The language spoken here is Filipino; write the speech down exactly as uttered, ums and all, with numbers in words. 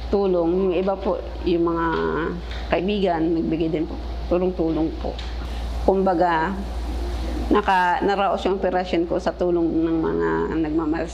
tulong. Yung iba po, yung mga kaibigan, nagbigay din po. Tulong-tulong po. Kumbaga, naka, naraos yung operasyon ko sa tulong ng mga nagmamahal